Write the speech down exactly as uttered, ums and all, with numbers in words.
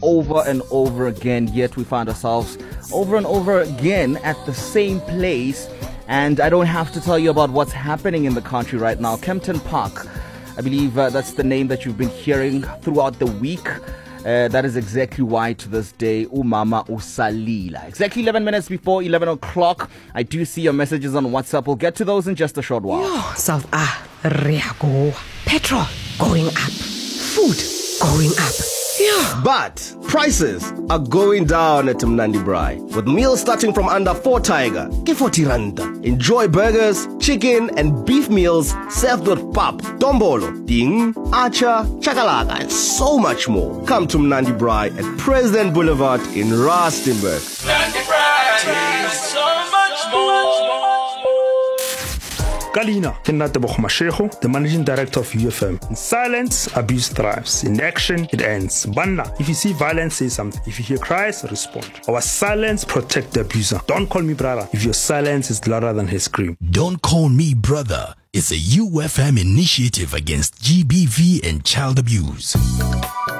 over and over again, yet we find ourselves over and over again at the same place. And I don't have to tell you about what's happening in the country right now. Kempton Park, I believe uh, that's the name that you've been hearing throughout the week. Uh, that is exactly why to this day, Umama Usalila. Exactly eleven minutes before eleven o'clock. I do see your messages on WhatsApp. We'll get to those in just a short while. Yo, South Africa. Petrol going up. Food going up. Yeah. But prices are going down at Mnandi Braai. With meals starting from under four tiger, ke forty randa. Enjoy burgers, chicken and beef meals served with pap, dombolo, ding, acha, chakalaka and so much more. Come to Mnandi Braai at President Boulevard in Rustenburg. Mnandi Braai, so much more. Kalina, Kenatebo Mashego, the managing director of U F M. In silence, abuse thrives. In action, it ends. Banna, if you see violence, say something. If you hear cries, respond. Our silence protect the abuser. Don't call me brother if your silence is louder than his scream. Don't Call Me Brother is a U F M initiative against G B V and child abuse.